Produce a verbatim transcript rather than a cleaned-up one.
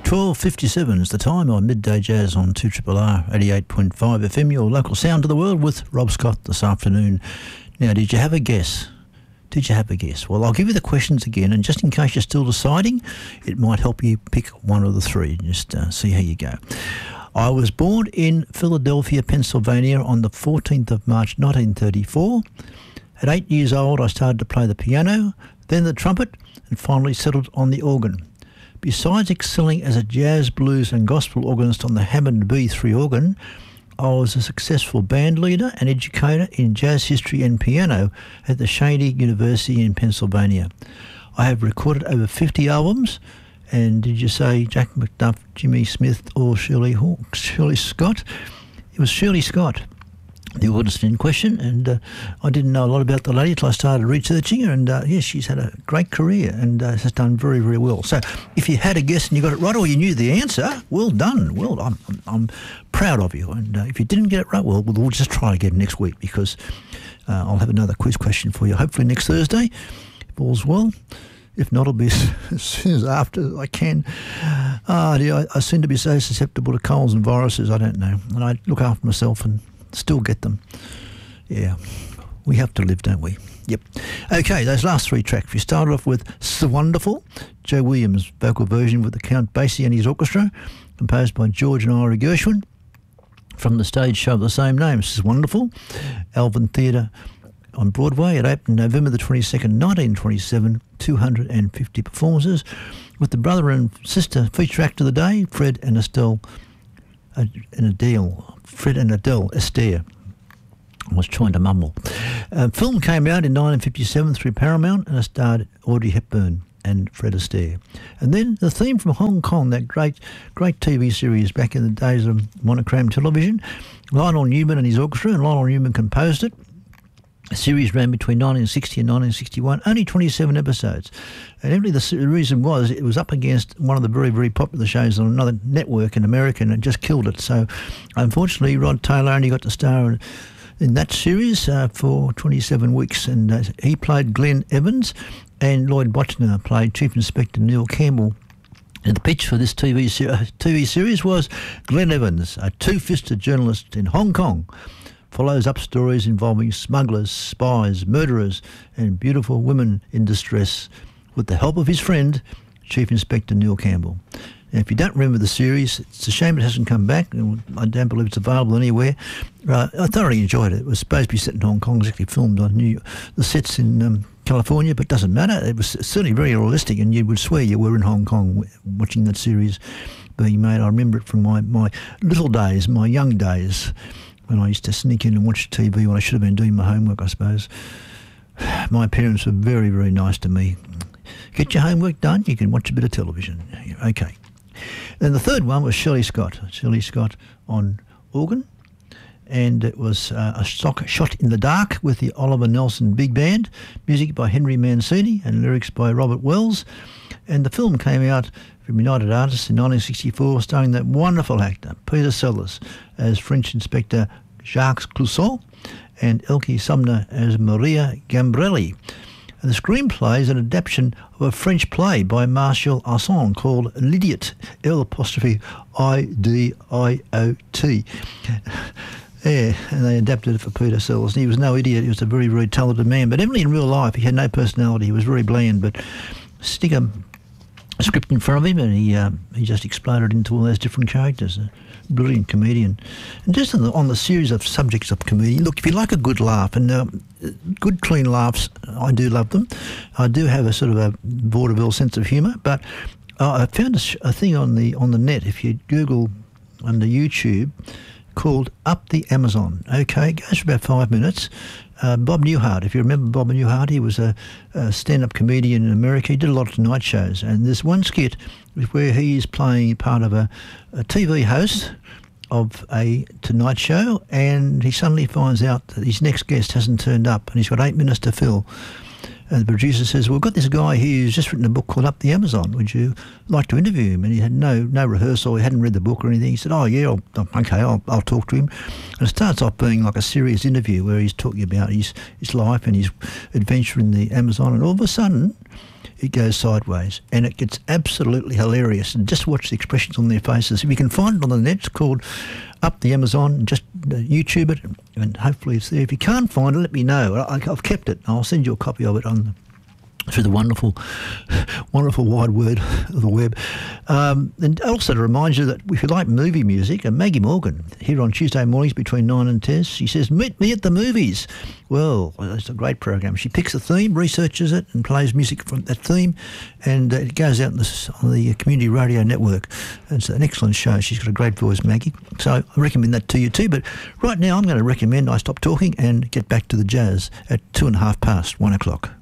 twelve fifty-seven is the time on Midday Jazz on two R R R eighty-eight point five F M, your local sound to the world with Rob Scott this afternoon. Now, did you have a guess? Did you have a guess? Well, I'll give you the questions again, and just in case you're still deciding, it might help you pick one of the three. Just uh, see how you go. I was born in Philadelphia, Pennsylvania on the fourteenth of March nineteen thirty-four. At eight years old, I started to play the piano, then the trumpet, and finally settled on the organ. Besides excelling as a jazz, blues and gospel organist on the Hammond B three organ, I was a successful band leader and educator in jazz history and piano at the Cheyney University in Pennsylvania. I have recorded over fifty albums, and did you say Jack McDuff, Jimmy Smith or Shirley Hawkes, Shirley Scott? It was Shirley Scott, the organist in question, and uh, I didn't know a lot about the lady until I started researching her, and uh, yes, she's had a great career and uh, has done very, very well. So if you had a guess and you got it right, or you knew the answer, well done. Well, I'm, I'm, I'm proud of you. And uh, if you didn't get it right, well, we'll just try again next week, because uh, I'll have another quiz question for you, hopefully next Thursday, if all's well. If not, it'll be as soon as after I can. Ah, dear, I, I seem to be so susceptible to colds and viruses, I don't know. And I look after myself and still get them. Yeah, we have to live, don't we? Yep. Okay, those last three tracks. We started off with So Wonderful, Joe Williams' vocal version with the Count Basie and his orchestra, composed by George and Ira Gershwin, from the stage show of the same name, So Wonderful, Alvin Theatre on Broadway. It opened November the twenty-second, nineteen twenty-seven, two hundred fifty performances, with the brother and sister feature act of the day, Fred and Estelle, uh, and Adele. Fred and Adele Astaire. I was trying to mumble. A film came out in nineteen fifty-seven through Paramount, and it starred Audrey Hepburn and Fred Astaire. And then the theme from Hong Kong, that great great T V series back in the days of monochrome television, Lionel Newman and his orchestra, and Lionel Newman composed it. The series ran between nineteen sixty and nineteen sixty-one, only twenty-seven episodes. And evidently the reason was it was up against one of the very, very popular shows on another network in America, and it just killed it. So unfortunately, Rod Taylor only got to star in, in that series uh, for twenty-seven weeks, and uh, he played Glenn Evans, and Lloyd Bochner played Chief Inspector Neil Campbell. And the pitch for this T V, ser- T V series was Glenn Evans, a two-fisted journalist in Hong Kong, follows up stories involving smugglers, spies, murderers and beautiful women in distress with the help of his friend, Chief Inspector Neil Campbell. Now, if you don't remember the series, it's a shame it hasn't come back, and I don't believe it's available anywhere. Uh, I thoroughly enjoyed it. It was supposed to be set in Hong Kong. It was actually filmed on New York. The sets in um, California, but it doesn't matter. It was certainly very realistic, and you would swear you were in Hong Kong watching that series being made. I remember it from my, my little days, my young days, when I used to sneak in and watch T V when I should have been doing my homework, I suppose. My parents were very, very nice to me. Get your homework done, you can watch a bit of television. Okay. Then the third one was Shirley Scott. Shirley Scott on organ. And it was uh, a stock shot in the dark with the Oliver Nelson Big Band, music by Henry Mancini and lyrics by Robert Wells. And the film came out from United Artists in nineteen sixty-four, starring that wonderful actor, Peter Sellers, as French Inspector Jacques Clouseau, and Elke Sumner as Maria Gambrelli. And the screenplay is an adaptation of a French play by Martial Arson called L'Idiot, L apostrophe I D I O T. Yeah, and they adapted it for Peter Sellers. And he was no idiot, he was a very, very talented man. But evidently in real life, he had no personality, he was very bland, but stick a A script in front of him, and he uh, he just exploded into all those different characters. A brilliant comedian. And just on the, on the series of subjects of comedy, look, if you like a good laugh, and uh, good clean laughs, I do love them. I do have a sort of a vaudeville sense of humour, but uh, I found a, a thing on the on the net. If you Google under YouTube, called Up the Amazon. Okay, it goes for about five minutes. Uh, Bob Newhart, if you remember Bob Newhart, he was a, a stand-up comedian in America. He did a lot of Tonight Shows, and there's one skit where he is playing part of a, a T V host of a Tonight Show, and he suddenly finds out that his next guest hasn't turned up, and he's got eight minutes to fill. And the producer says, well, we've got this guy here who's just written a book called Up the Amazon. Would you like to interview him? And he had no no rehearsal. He hadn't read the book or anything. He said, oh, yeah, I'll, okay, I'll, I'll talk to him. And it starts off being like a serious interview where he's talking about his, his life and his adventure in the Amazon. And all of a sudden, it goes sideways, and it gets absolutely hilarious. And just watch the expressions on their faces. If you can find it on the net, it's called Up the Amazon. Just uh, YouTube it, and hopefully it's there. If you can't find it, let me know. I, I've kept it. I'll send you a copy of it on the through the wonderful, wonderful wide word of the web. Um, and also to remind you that if you like movie music, and Maggie Morgan here on Tuesday mornings between nine and ten, she says, meet me at the movies. Well, it's a great program. She picks a theme, researches it, and plays music from that theme, and uh, it goes out on the, on the community radio network. It's an excellent show. She's got a great voice, Maggie. So I recommend that to you too. But right now I'm going to recommend I stop talking and get back to the jazz at two and a half past one o'clock.